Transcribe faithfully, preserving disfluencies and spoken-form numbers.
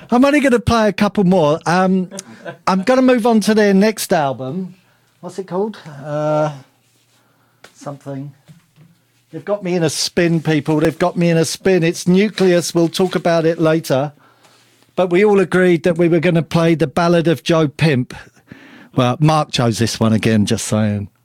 I'm only going to play a couple more. Um, I'm going to move on to their next album. What's it called? Uh, something. They've got me in a spin, people. They've got me in a spin. It's Nucleus. We'll talk about it later. But we all agreed that we were going to play the Ballad of Joe Pimp. Well, Mark chose this one again, just saying.